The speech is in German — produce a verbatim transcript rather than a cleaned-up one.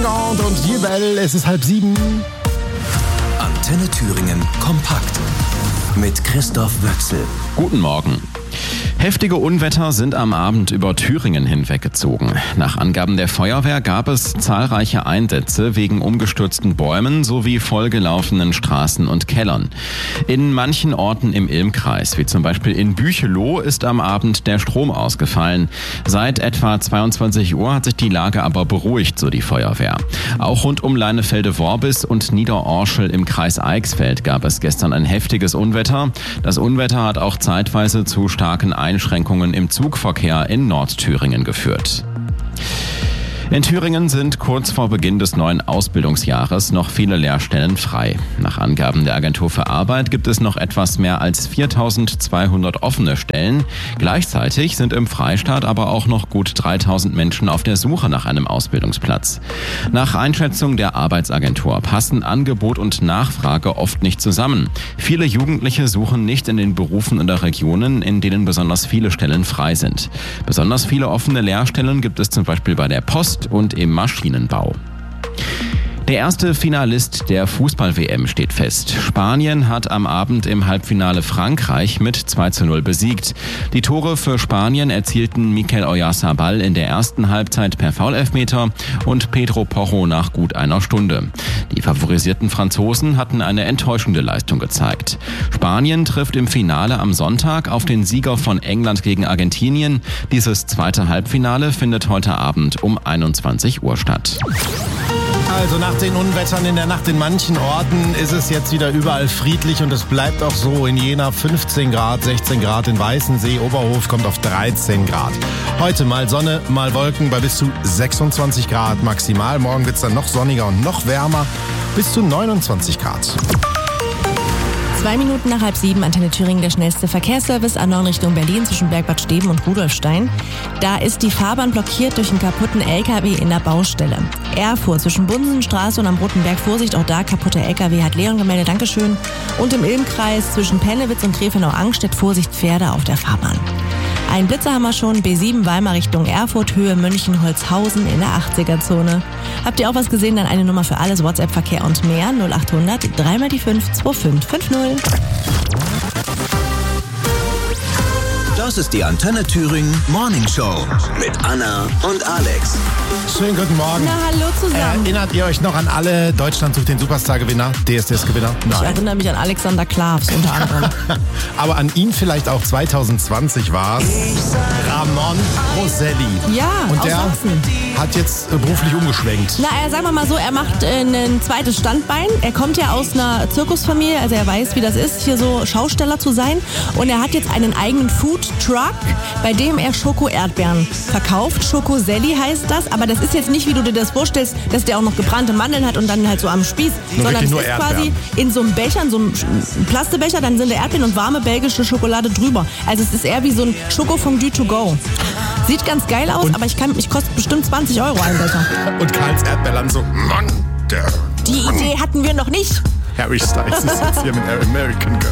England und Jebel, es ist halb sieben. Antenne Thüringen kompakt mit Christoph Wöchsel. Guten Morgen. Heftige Unwetter sind am Abend über Thüringen hinweggezogen. Nach Angaben der Feuerwehr gab es zahlreiche Einsätze wegen umgestürzten Bäumen sowie vollgelaufenen Straßen und Kellern. In manchen Orten im Ilmkreis, wie zum Beispiel in Bücheloh, ist am Abend der Strom ausgefallen. Seit etwa zweiundzwanzig Uhr hat sich die Lage aber beruhigt, so die Feuerwehr. Auch rund um Leinefelde-Worbis und Niederorschel im Kreis Eichsfeld gab es gestern ein heftiges Unwetter. Das Unwetter hat auch zeitweise zu starken Einschränkungen im Zugverkehr in Nordthüringen geführt. In Thüringen sind kurz vor Beginn des neuen Ausbildungsjahres noch viele Lehrstellen frei. Nach Angaben der Agentur für Arbeit gibt es noch etwas mehr als viertausendzweihundert offene Stellen. Gleichzeitig sind im Freistaat aber auch noch gut dreitausend Menschen auf der Suche nach einem Ausbildungsplatz. Nach Einschätzung der Arbeitsagentur passen Angebot und Nachfrage oft nicht zusammen. Viele Jugendliche suchen nicht in den Berufen oder Regionen, in denen besonders viele Stellen frei sind. Besonders viele offene Lehrstellen gibt es zum Beispiel bei der Post und im Maschinenbau. Der erste Finalist der Fußball-W M steht fest. Spanien hat am Abend im Halbfinale Frankreich mit zwei zu null besiegt. Die Tore für Spanien erzielten Mikel Oyarzabal in der ersten Halbzeit per Foulelfmeter und Pedro Porro nach gut einer Stunde. Die favorisierten Franzosen hatten eine enttäuschende Leistung gezeigt. Spanien trifft im Finale am Sonntag auf den Sieger von England gegen Argentinien. Dieses zweite Halbfinale findet heute Abend um einundzwanzig Uhr statt. Also nach den Unwettern in der Nacht in manchen Orten ist es jetzt wieder überall friedlich und es bleibt auch so. In Jena fünfzehn Grad, sechzehn Grad, in Weißensee, Oberhof kommt auf dreizehn Grad. Heute mal Sonne, mal Wolken bei bis zu sechsundzwanzig Grad maximal. Morgen wird es dann noch sonniger und noch wärmer, bis zu neunundzwanzig Grad. Zwei Minuten nach halb sieben, Antenne Thüringen, der schnellste Verkehrsservice A neun Richtung Berlin zwischen Bergbad Steben und Rudolfstein. Da ist die Fahrbahn blockiert durch einen kaputten L K W in der Baustelle. Erfurt zwischen Bunsenstraße und am Roten Berg, Vorsicht, auch da kaputter L K W, hat Leon gemeldet, Dankeschön. Und im Ilmkreis zwischen Pennewitz und Grefenau-Angstedt, Vorsicht, Pferde auf der Fahrbahn. Ein Blitzer haben wir schon, B sieben Weimar Richtung Erfurt, Höhe München-Holzhausen in der achtziger-Zone. Habt ihr auch was gesehen? Dann eine Nummer für alles, WhatsApp-Verkehr und mehr, null achthundert drei mal die fünf zwei fünf fünf null. Das ist die Antenne Thüringen Morning Show mit Anna und Alex. Schönen guten Morgen. Na, hallo zusammen. Erinnert ihr euch noch an alle Deutschland sucht den Superstar-Gewinner, D S D S-Gewinner? Ich erinnere mich an Alexander Klavs unter anderem. Aber an ihn vielleicht auch zwanzig zwanzig war es Ramon Roselli. Ja, und aus der Sachsen. hat jetzt äh, beruflich umgeschwenkt. Na, äh, sagen wir mal so, er macht äh, ein zweites Standbein. Er kommt ja aus einer Zirkusfamilie, also er weiß, wie das ist, hier so Schausteller zu sein. Und er hat jetzt einen eigenen Food-Truck, bei dem er Schoko-Erdbeeren verkauft. Schokoselli heißt das, aber das ist jetzt nicht, wie du dir das vorstellst, dass der auch noch gebrannte Mandeln hat und dann halt so am Spieß. Nur sondern es nur ist Erdbeeren. quasi in so einem Becher, in so einem Plastebecher, dann sind da Erdbeeren und warme belgische Schokolade drüber. Also es ist eher wie so ein Schokofondue to go. Sieht ganz geil aus, und aber ich kann, ich kostet bestimmt zwanzig Euro ein Becher. Und Karls Erdbeerland so, Mann, der Die Idee hatten wir noch nicht. Harry Styles ist jetzt hier mit American Girl.